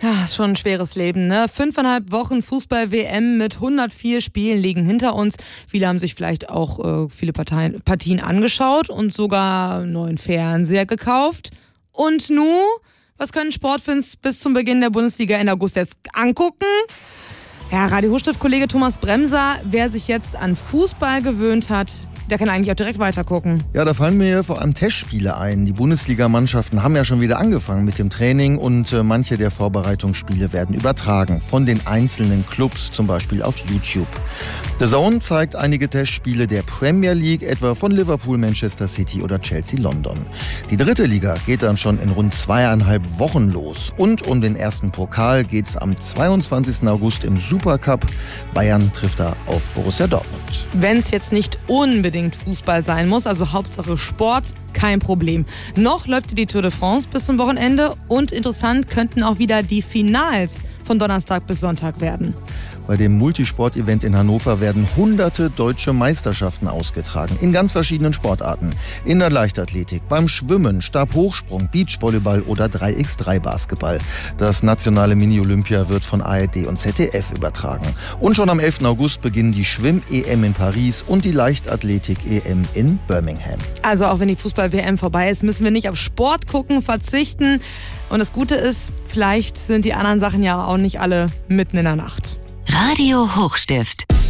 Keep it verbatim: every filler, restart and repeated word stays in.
Ja, ist schon ein schweres Leben, ne? Fünfeinhalb Wochen Fußball-W M mit hundertvier Spielen liegen hinter uns. Viele haben sich vielleicht auch äh, viele Parteien, Partien angeschaut und sogar einen neuen Fernseher gekauft. Und nu, was können Sportfans bis zum Beginn der Bundesliga Ende August jetzt angucken? Ja, Radio Hochstift-Kollege Thomas Bremser, wer sich jetzt an Fußball gewöhnt hat, der kann eigentlich auch direkt weitergucken. Ja, da fallen mir vor allem Testspiele ein. Die Bundesligamannschaften haben ja schon wieder angefangen mit dem Training und äh, manche der Vorbereitungsspiele werden übertragen von den einzelnen Clubs, zum Beispiel auf YouTube. The Zone zeigt einige Testspiele der Premier League, etwa von Liverpool, Manchester City oder Chelsea London. Die dritte Liga geht dann schon in rund zweieinhalb Wochen los. Und um den ersten Pokal geht's am zweiundzwanzigsten August im Supercup. Bayern trifft da auf Borussia Dortmund. Wenn es jetzt nicht unbedingt Fußball sein muss, also Hauptsache Sport, kein Problem. Noch läuft die Tour de France bis zum Wochenende und interessant könnten auch wieder die Finals von Donnerstag bis Sonntag werden. Bei dem Multisport-Event in Hannover werden hunderte deutsche Meisterschaften ausgetragen, in ganz verschiedenen Sportarten. In der Leichtathletik, beim Schwimmen, Stabhochsprung, Beachvolleyball oder drei gegen drei Basketball. Das nationale Mini-Olympia wird von A R D und Z D F übertragen. Und schon am elften August beginnen die Schwimm-E M in Paris und die Leichtathletik-E M in Birmingham. Also auch wenn die Fußball-W M vorbei ist, müssen wir nicht auf Sport gucken, verzichten. Und das Gute ist, vielleicht sind die anderen Sachen ja auch nicht alle mitten in der Nacht. Radio Hochstift.